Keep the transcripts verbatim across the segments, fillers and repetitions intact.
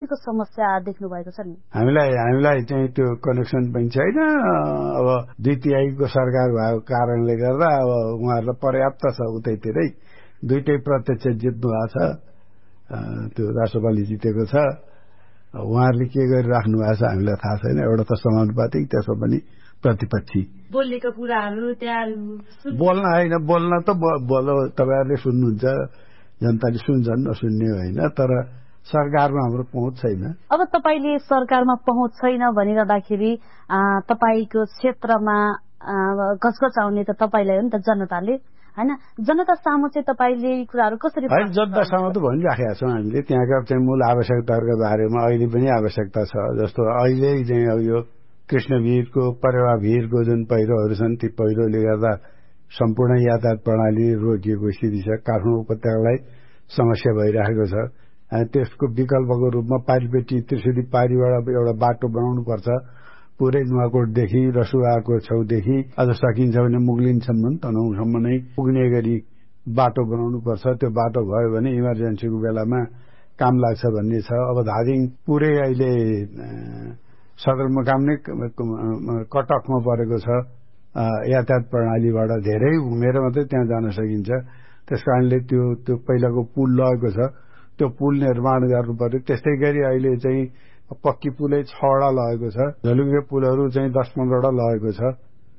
कतिको समस्या देख्नु भएको छ नि? हामीलाई हामीलाई चाहिँ त्यो कनेक्सन पनि छैन। अब दुई तिहाईको सरकार भएको कारणले गर्दा अब उहाँहरूलाई पर्याप्त छ, उतैतिरै दुईटै प्रत्यक्ष जित्नु भएको छ, त्यो राष्ट्रपालले जितेको छ। उहाँहरूले के गरिराख्नु भएको छ हामीलाई थाहा छैन। एउटा त समानुपातिक, त्यसमा पनि प्रतिपक्षी बोलेको कुराहरू त्यहाँ बोल्न होइन, बोल्न त बोल तपाईँहरूले सुन्नुहुन्छ, जनताले सुन्छन्, नसुन्ने होइन, तर सरकारमा हाम्रो पहुँच छैन। अब तपाईँले सरकारमा पहुँच छैन भनिरहँदाखेरि तपाईँको क्षेत्रमा गजगज आउने त तपाईँलाई हो नि त, जनताले होइन? जनता सामु चाहिँ तपाईँले कुराहरू कसरी होइन, जनता सामु त भनिराखेका छौँ हामीले। त्यहाँका चाहिँ मूल आवश्यकताहरूको बारेमा अहिले पनि आवश्यकता छ। जस्तो अहिले चाहिँ अब यो कृष्णभिरको परेवाभिरको जुन पहिरोहरू छन्, ती पहिरोले गर्दा सम्पूर्ण यातायात प्रणाली रोकिएको स्थिति छ। काठमाडौँ उपत्यकालाई समस्या भइरहेको छ। त्यसको विकल्पको रूपमा पारीपेटी त्रिशुली पारीबाट एउटा बाटो बनाउनुपर्छ, पुरै नुवाकोटदेखि रसुवाको छेउदेखि अझ सकिन्छ भने मुगलिनसम्म, तनहुँसम्म नै पुग्ने गरी बाटो बनाउनुपर्छ। त्यो बाटो भयो भने इमर्जेन्सीको बेलामा काम लाग्छ भन्ने छ। अब धादिङ पुरै अहिले सदरमुकाम नै कटकमा परेको छ। यातायात प्रणालीबाट धेरै घुमेर मात्रै त्यहाँ जान सकिन्छ। त्यस कारणले त्यो त्यो पहिलाको पुल लगेको छ, त्यो पुल निर्माण गर्नु पर्यो। त्यस्तै गरी अहिले चाहिँ पक्की पुलै छवटा लगेको छ, झलुङ्गे पुलहरू चाहिँ दस पन्ध्रवटा लगेको छ।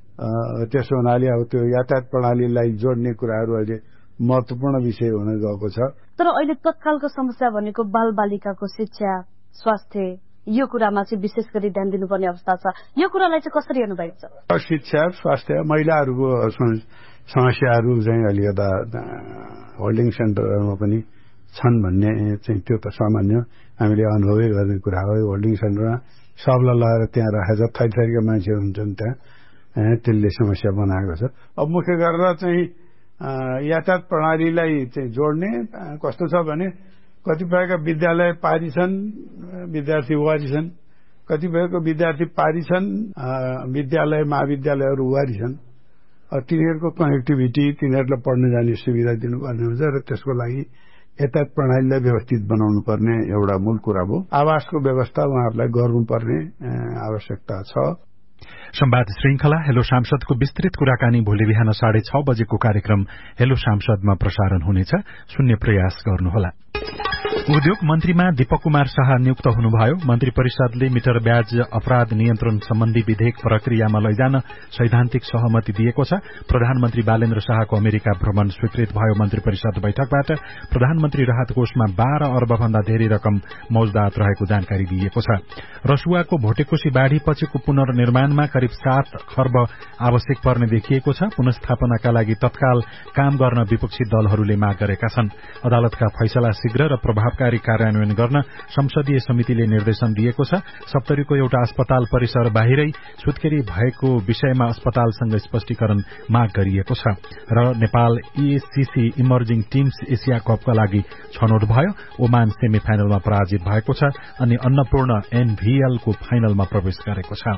त्यसो हुनाले अब त्यो यातायात प्रणालीलाई जोड्ने कुराहरू अहिले महत्वपूर्ण विषय हुन गएको छ। तर अहिले तत्कालको समस्या भनेको बाल बालिकाको शिक्षा, स्वास्थ्य, यो कुरामा चाहिँ विशेष गरी ध्यान दिनुपर्ने अवस्था छ। यो कुरालाई चाहिँ कसरी हेर्नु भएको छ? शिक्षा, स्वास्थ्य, महिलाहरूको समस्याहरू चाहिँ अलिकता होल्डिङ सेन्टरहरूमा पनि छन् भन्ने चाहिँ त्यो त सामान्य हामीले अनुभवै गर्ने कुरा हो। होल्डिङ सेन्टरमा सबलाई लगाएर त्यहाँ राखेर थरी थरीका मान्छेहरू हुन्छन् त्यहाँ, त्यसले समस्या बनाएको छ। अब मुख्य गरेर चाहिँ यातायात प्रणालीलाई चाहिँ जोड्ने कस्तो छ भने कतिपयका विद्यालय पारी छन्, विद्यार्थी वारी छन्, कतिपयको विद्यार्थी पारी छन्, विद्यालय महाविद्यालयहरू वारी छन्। तिनीहरूको कनेक्टिभिटी, तिनीहरूलाई पढ्न जाने सुविधा दिनुपर्ने हुन्छ र त्यसको लागि यातायात प्रणालीलाई व्यवस्थित बनाउनु पर्ने एउटा मूल कुरा हो। आवासको व्यवस्था उहाँहरूलाई गर्नुपर्ने आवश्यकता छ। संवाद श्रृंखला हेलो सांसदको विस्तृत कुराकानी भोलि बिहान साढे छ बजेको कार्यक्रम हेलो सांसदमा प्रसारण हुनेछ, सुन्ने प्रयास गर्नुहोला। उद्योग मन्त्रीमा दीपक कुमार शाह नियुक्त हुनुभयो। मन्त्री परिषदले मिटर ब्याज अपराध नियन्त्रण सम्बन्धी विधेयक प्रक्रियामा लैजान सैद्धान्तिक सहमति दिएको छ। प्रधानमन्त्री बालेन्द्र शाहको अमेरिका भ्रमण स्वीकृत भयो। मन्त्री परिषद बैठकबाट प्रधानमन्त्री राहत कोषमा बाह्र अर्ब भन्दा धेरै रकम मौजदात रहेको जानकारी दिएको छ। रसुवाको भोटेकोशी बाढ़ी पछिको पुनर्निर्माणमा करिब सात खर्ब आवश्यक पर्ने देखिएको छ। पुनस्थापनाका लागि तत्काल काम गर्न विपक्षी दलहरूले माग गरेका छन्। अदालतका फैसला शीघ्र र प्रभावकारी कार्यान्वयन गर्न संसदीय समितिले निर्देशन दिएको छ। सप्तरीको एउटा अस्पताल परिसर बाहिरै सुत्केरी भएको विषयमा अस्पतालसँग स्पष्टीकरण माग गरिएको छ। र नेपाल ईएससीसी इमर्जिङ टीम्स एसिया कपका लागि छनौट भयो। ओमान सेमी फाइनलमा पराजित भएको छ अनि अन्नपूर्ण एनभीएलको फाइनलमा प्रवेश गरेको छ।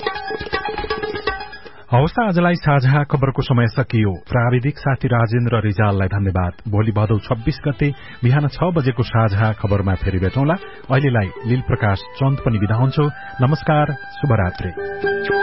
हवस्, आजलाई साझा खबरको समय सकियो। प्राविधिक साथी राजेन्द्र रिजाललाई धन्यवाद। भोलि भदौ छब्बीस गते बिहान छ बजेको साझा खबरमा फेरि भेटौँला। अहिलेलाई लील प्रकाश चन्द पनि बिदा हुन्छु। नमस्कार, शुभरात्रि।